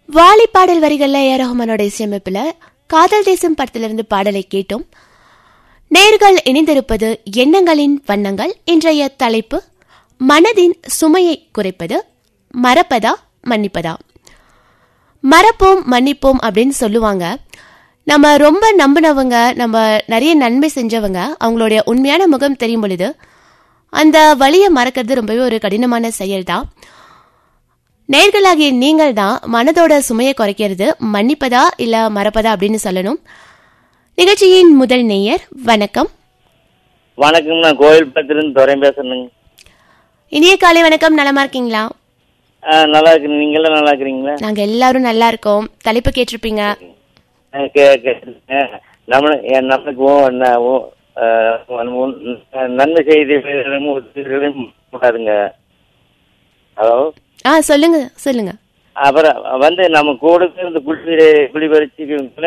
வாலி பாடல் வரிகள்ல ஏ ரஹ்மானோட இசையமைப்புல காதல் தேசம் படத்திலிருந்து பாடலை கேட்டோம். நேர்கள் இணைந்திருப்பது எண்ணங்களின் வண்ணங்கள். இன்றைய தலைப்பு மனதின் சுமையை குறைப்பது, மறப்பதா மன்னிப்பதா. மறப்போம் மன்னிப்போம் அப்படின்னு சொல்லுவாங்க. நம்ம ரொம்ப நம்பினவங்க, நம்ம நிறைய நன்மை செஞ்சவங்க, அவங்களுடைய உண்மையான முகம் தெரியும் பொழுது அந்த வலியை மறக்கிறது ரொம்பவே ஒரு கடினமான செயல் தான். நேர்களாகிய நீங்கள் தான் மனதோட சுமையை குறைக்கிறது மன்னிப்பதா இல்ல மறப்பதா அப்படின்னு சொல்லணும். நிகழ்ச்சியின் முதல் நேயர், வணக்கம். வணக்கம், நான் கோயில்பட்டிலிருந்து துரை பேசுறேங்க. இனிய காலை வணக்கம். நலமா இருக்கீங்களா? நல்லா இருக்கு. நீங்க எல்லாம் நல்லா இருக்கிறீங்களா? நாங்க எல்லாரும் நல்லா இருக்கோம். தலைப்பு கேட்டிருப்பீங்க. நம்மளுக்கு நன்மை செய்தி கூடாதுங்க. ஹலோ, சொல்லுங்க சொல்லுங்க. அப்புறம் நம்ம கூட இருந்து குழி பறிச்சுக்குள்ள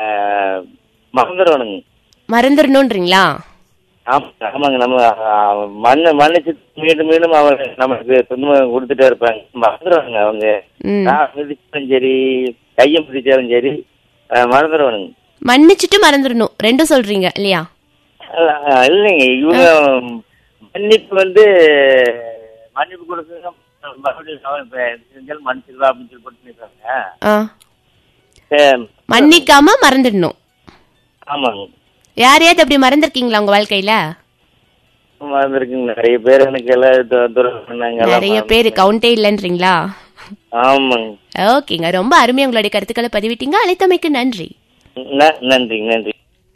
மறந்துடணும்ன்றீங்களா? ஆமாங்க. நம்ம மன்னிச்சு மீண்டும் மீண்டும் அவங்க நமக்கு துன்பம் கொடுத்துட்டே இருப்பாங்க. மறந்துடுவாங்க அவங்க. மிதிச்சாலும் சரி, கையை மிதிச்சாலும் சரி மறந்துடுவானுங்க. மன்னிச்சுட்டு மறந்துடணும் ரெண்டும் சொல்றீங்க இல்லையா? இல்லைங்க, இவங்க மன்னிப்பு மன்னிப்பு கொடுக்க மன்னிச்சிருவா அப்படின்னு சொல்லி கொடுத்துருக்காங்க. மன்னிக்காம மறந்துடணும். ஆமாங்க. யாரையாவது அப்படி மறந்துருக்கீங்களா உங்க வாழ்க்கையில? மறந்துருக்குங்க, நிறைய பேர். எனக்கு எல்லாம் நிறைய பேரு, கவுண்டே இல்லன்றீங்களா? ஆமாங்க. ஓகேங்க, ரொம்ப அருமையா உங்களுடைய கருத்துக்களை பதிவிட்டீங்க. அழைத்தமைக்கு நன்றி. நன்றி நன்றி.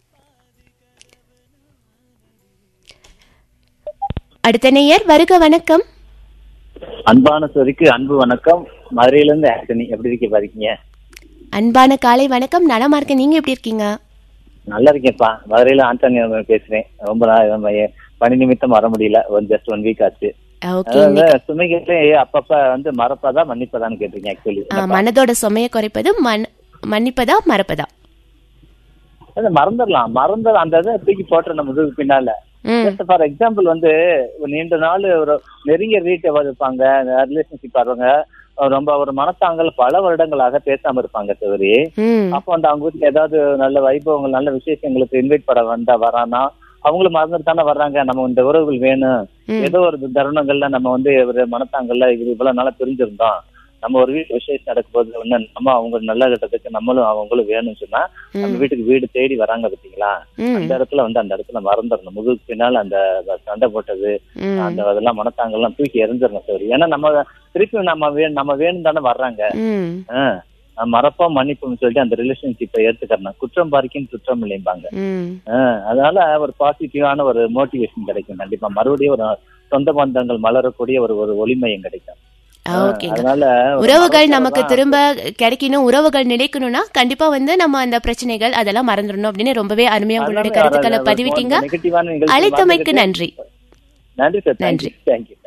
அடுத்த நேயர், வருக. வணக்கம். அன்பான சொரிக்கு அன்பு வணக்கம். மதுரையிலிருந்து ஆண்டனி. எப்படி இருக்கீங்க? அன்பான காலை வணக்கம். நலமா இருக்கேன். நீங்க எப்படி இருக்கீங்க? நல்லா இருக்கேன்ப்பா. மதுரையில ஆண்டனி பேசுறேன். ரொம்ப நாள் பணி நிமித்தம் வர முடியல. ஜஸ்ட் 1 வீக் ஆச்சு. சுமைகிட்ட அப்பப்ப மறப்பதா மன்னிப்பதான்னு கேட்டிருக்கீங்க. ஆக்சுவலி மனதோட சுமையை குறைப்பது மன்னிப்பதா மறப்பதா? மறந்துடலாம். அந்த இதை தூக்கி போட்டுற நம்ம முதுகு பின்னால. ஃபார் எக்ஸாம்பிள் நீண்ட நாள் ஒரு நெருங்கிய ரீட்டை இருப்பாங்க, ரிலேஷன்ஷிப் ஆடுறவங்க, ரொம்ப ஒரு மனத்தாங்கல் பல வருடங்களாக பேசாம இருப்பாங்க தவிர. அப்போ அவங்க வீட்டுல ஏதாவது நல்ல வைபவங்கள், நல்ல விசேஷங்களுக்கு இன்வைட் பண்ண வரானா அவங்களும் மறந்துட்டு தானே வர்றாங்க. நம்ம இந்த உறவுகள் வேணும். ஏதோ ஒரு தருணங்கள்ல நம்ம ஒரு மனத்தாங்கல்ல இவ்வளவு நாளா பிரிஞ்சிருந்தோம். நம்ம ஒரு வீட்டு விசேஷம் நடக்கும் போது நம்ம அவங்க நல்ல கட்டத்துக்கு நம்மளும் அவங்களும் வேணும்னு சொன்னா நம்ம வீட்டுக்கு வீடு தேடி வராங்க பாத்தீங்களா? அந்த இடத்துல அந்த இடத்துல மறந்துடணும். முதுகுக்கு பின்னால அந்த சண்டை போட்டது, அந்த அதெல்லாம் மனத்தாங்கெல்லாம் தூக்கி எறிஞ்சிடணும். சரி, ஏன்னா நம்ம திருப்பி நம்ம வேணும் தானே வர்றாங்க. மறப்போம் மன்னிப்பும் சொல்லிட்டு அந்த ரிலேஷன்ஷிப்பை ஏத்துக்கறணும். குற்றம் பாரிக்கும் குற்றம் இல்லைம்பாங்க. அதனால ஒரு பாசிட்டிவான ஒரு மோட்டிவேஷன் கிடைக்கும். கண்டிப்பா மறுபடியும் ஒரு சொந்த பந்தங்கள் மலரக்கூடிய ஒரு ஒளிமையும் கிடைக்கும். உறவுகள் நமக்கு திரும்ப கிடைக்கணும், உறவுகள் நிலைக்கணும்னா கண்டிப்பா நம்ம அந்த பிரச்சனைகள் அதெல்லாம் மறந்துடணும் அப்படின்னு ரொம்பவே அருமையா உங்களுடைய கருத்துக்களை பதிவிட்டீங்க. அழைத்தமைக்கு நன்றி. நன்றி சார். நன்றி. தேங்க்யூ.